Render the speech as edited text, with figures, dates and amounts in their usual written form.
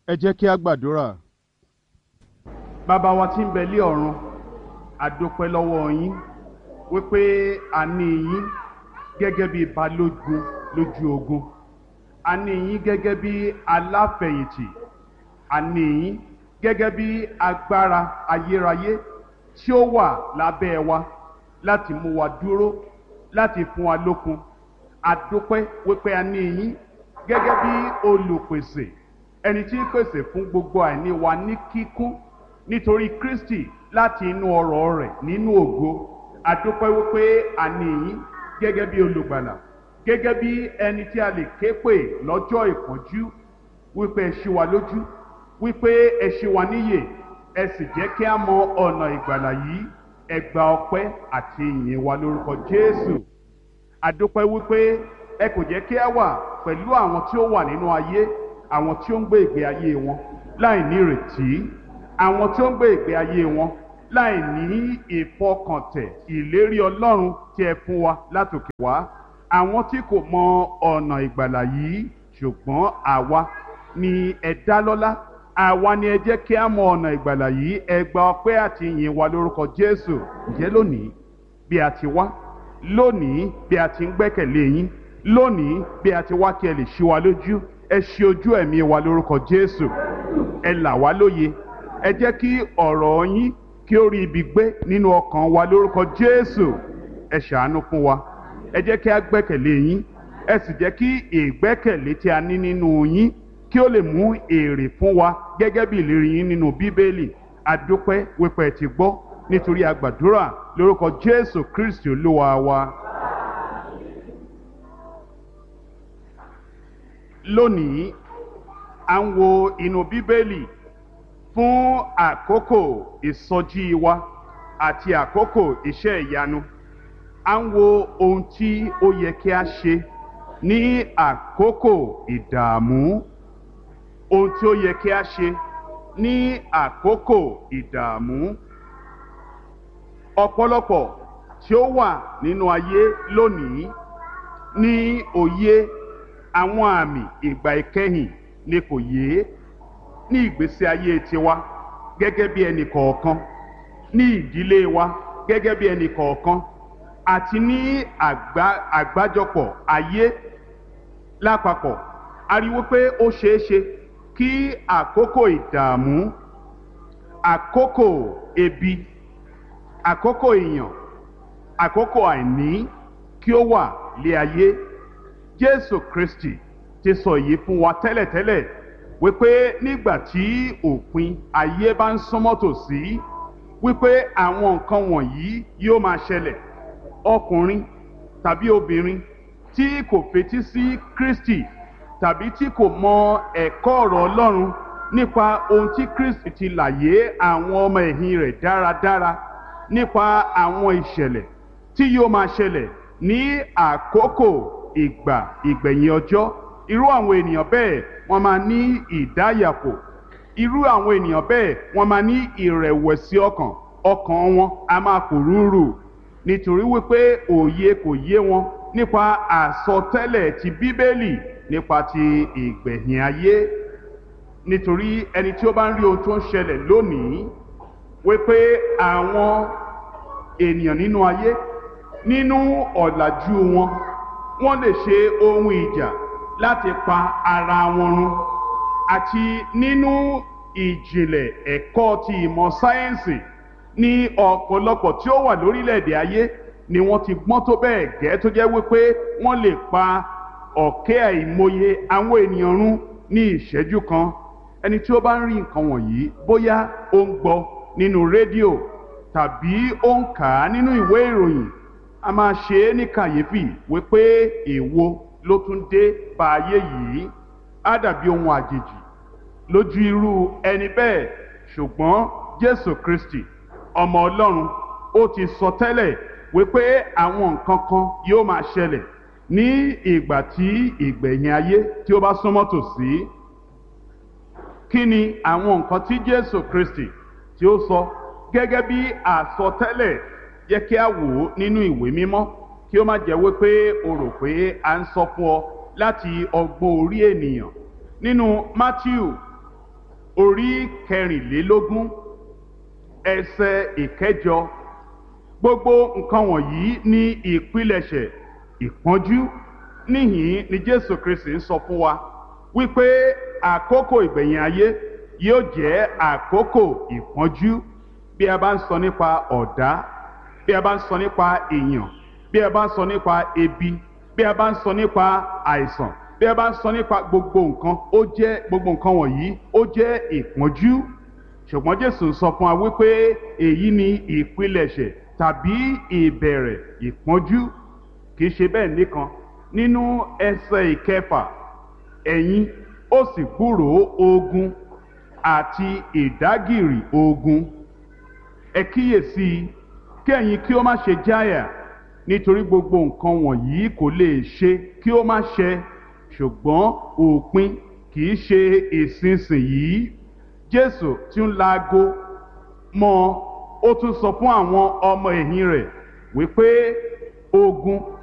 Ẹ jẹ́ kí a gbàdúrà. Bàbá wa tí ń bẹ lé ọ̀run, a dúpẹ́ lọ́wọ́ yín wípé a ní yín gẹ́gẹ́ bí balógun lójú ogun. A ní yín gẹ́gẹ́ bí aláfẹ̀yìntì. A ní yín gẹ́gẹ́ bí agbára ayérayé tí ó wà lábẹ́ wa láti mú wa dúró, láti fún wa lókun. A dúpẹ́ wípé a ní yín gẹ́gẹ́ bí olùpèsè, ẹni tí ń pèsè fún gbogbo àìní wa ní kíkún nítorí Kristi láti inú ọrọ̀ rẹ̀ nínú ògo. A dúpẹ́ wípé a ní yín gẹ́gẹ́ bí olùgbàlà, gẹ́gẹ́ bí ẹni tí a lè ké pè lọ́jọ́ ìpọ́njú, wípé ẹ ṣí wa lójú, wípé ẹ ṣí wa níyè, ẹ sì jẹ́ kí a mọ ọ̀nà ìgbàlà yìí. Ẹ gba ọpẹ́ àti ìyìn wa lórúkọ Jésù. A dúpẹ́ wípé ẹ kò jẹ́ kí a wà pẹ̀lú àwọn tí ó wà nínú ayé, àwọn tí ó ń gbé ìgbé ayé wọn láì ní ìrètí, àwọn tí ó ń gbé ìgbé ayé wọn láì ní ìfọkàntẹ̀ ìlérí Ọlọ́run tí ẹ fún wa látòkè wá, àwọn tí kò mọ ọ̀nà ìgbàlà yìí. Ṣùgbọ́n àwa ni ẹ dá lọ́lá, àwa ni ẹ jẹ́ kí a mọ ọ̀nà ìgbàlà yìí. Ẹ gba ọpẹ́ àti ìyìn wa lórúkọ Jésù. Ǹjẹ́ lónìí bí a ti wá, lónìí bí a ti ń gbẹ́kẹ̀lé yín, lónìí bí a ti wá kí ẹ lè ṣí wa lójú, ẹ ṣí ojú ẹ̀mí wa lórúkọ Jésù. Ẹ là wá lóye, ẹ jẹ́ kí ọ̀rọ̀ yín kí ó rí ibi gbé nínú ọkàn wa lórúkọ Jésù. Ẹ ṣàánú fún wa, ẹ jẹ́ kí a gbẹ́kẹ̀lé yín, ẹ sì jẹ́ kí ìgbẹ́kẹ̀lé tí a ní nínú yín kí ó lè mú èrè fún wa gẹ́gẹ́ bí ìlérí yín nínú Bíbélì. A dúpẹ́ wípé ẹ ti gbọ́, nítorí a gbàdúrà lórúkọ Jésù Kristi Olúwa wa. Lónìí à ń wo inú Bíbélì fún àkókò ìsọjí wa àti àkókò iṣẹ́ ìyanu. À ń wo ohun tí ó yẹ kí a ṣe ní àkókò ìdààmú, ohun tí ó yẹ kí a ṣe ní àkókò ìdààmú. Ọ̀pọ̀lọpọ̀ tí ó wà nínú ayé lónìí ní òye àwọn àmì ìgbà ìkẹyìn ni kò yé ní ìgbésí ayé tiwa gẹ́gẹ́ bí ẹnì kọ̀ọ̀kan, ní ìdílé wa gẹ́gẹ́ bí ẹnì kọ̀ọ̀kan, àti ní àgbájọpọ̀ ayé lápapọ̀. A rí wípé ó ṣeé ṣe kí àkókò ìdààmú, àkókò ebi, àkókò ìyàn, àkókò àìní kí ó wà lé ayé. Jésù Kristi ti sọ èyí fún wa tẹ́lẹ̀tẹ́lẹ̀ wípé nígbà tí òpin ayé bá ń súnmọ́ tòsí, wípé àwọn nǹkan wọ̀nyí yóò máa ṣẹlẹ̀. Ọkùnrin tàbí obìnrin tí kò fetí sí Kristi tàbí tí kò mọ ẹ̀kọ́ ọ̀rọ̀ Ọlọ́run nípa ohun tí Kristi ti làyé àwọn ọmọ ẹ̀yìn rẹ̀ dáradára, nípa àwọn ìṣẹ̀lẹ̀ tí yóò máa ṣẹlẹ̀ ní àkókò ìgbẹ̀yìn ọjọ́. Irú àwọn ènìyàn bẹ́ẹ̀ wọ́n máa ní ìdáyàfò. Irú àwọn ènìyàn bẹ́ẹ̀ wọ́n máa ní ìrẹ̀wẹ̀sì ọkàn. Ọkàn wọn a máa pòrúurù nítorí wípé òye kò yé wọn nípa àsọtẹ́lẹ̀ ti Bíbélì nípa ti ìgbẹ̀yìn ayé. Nítorí ẹni tí ó bá ń rí ohun tó ń ṣẹlẹ̀ lónìí, wípé àwọn ènìyàn nínú ayé, nínú ọ̀làjú wọn, wọ́n lè ṣe ohun ìjà láti pa ara wọn run, àti nínú ìjìnlẹ̀ ẹ̀kọ́ ti ìmọ̀ sáyẹ́ǹsì ní ọ̀pọ̀lọpọ̀ tí ó wà lórílẹ̀‐èdè ayé ni wọ́n ti gbọ́n tó bẹ́ẹ̀ gẹ́ tó jẹ́ wípé wọ́n lè pa ọ̀kẹ́ àìmọye àwọn ènìyàn run ní ìṣẹ́jú kan. Ẹni tí ó bá ń rí nǹkan wọ̀nyí, bóyá ó ń gbọ́ nínú rédíò tàbí ó ń kà á nínú ìwé ìròyìn, a máa ṣe é ní kàyéfì wípé èwo ló tún dé bá ayé yìí. Á dàbí ohun àjèjì lójú irú ẹni bẹ́ẹ̀. Ṣùgbọ́n Jésù Kristi ọmọ Ọlọ́run ó ti sọ tẹ́lẹ̀ wípé àwọn nǹkan kan yóò máa ṣẹlẹ̀ ní ìgbà tí ìgbẹ̀yìn ayé tí ó bá súnmọ́ tòsí. Kí ni àwọn nǹkan tí Jésù Kristi tí ó sọ gẹ́gẹ́ bí àsọtẹ́lẹ̀? Jẹ́ kí a wò ó nínú ìwé mímọ́ kí ó má jẹ́ wípé o rò pé a ń sọ fún ọ láti ọgbọ́n orí ènìyàn. Nínú Mátíù orí kẹrìnlélógún ẹsẹ̀ ìkẹjọ. Gbogbo nǹkan wọ̀nyí ní ìpilẹ̀ṣẹ̀ ìpọ́njú. Níhìn ni Jésù Kristi ń sọ fún wa wípé àkókò ìgbẹ̀yìn ayé yóò jẹ́ àkókò ìpọ́njú. Bí a bá ń sọ nípa ọ̀dá, bí a bá ń sọ nípa èèyàn, bí a bá ń sọ nípa ebi, bí a bá ń sọ nípa àìsàn, bí a bá ń sọ nípa gbogbo nǹkan wọ̀nyí ó jẹ́ ìpọ́njú. Ṣùgbọ́n Jésù ń sọ fún wa wípé èyí ni ìpilẹ̀ṣẹ̀ tàbí ìbẹ̀rẹ̀ ìpọ́njú. Kìí ṣe bẹ́ẹ̀ nìkan. Nínú ẹsẹ̀ ìkẹfà, ẹ̀yin ó sì gbúròó ogun àti ìdágìrì ogun. Ẹ kíyèsí kí ẹ̀yin kí ó má ṣe jáyà, nítorí gbogbo nǹkan wọ̀nyí kò lè ṣe kí ó má ṣẹ, ṣùgbọ́n òpin kìí ṣe ìsinsìnyí. Jésù tí ń laago mọ́ ó tún sọ fún àwọn ọmọ ẹ̀yìn rẹ̀ wípé ogun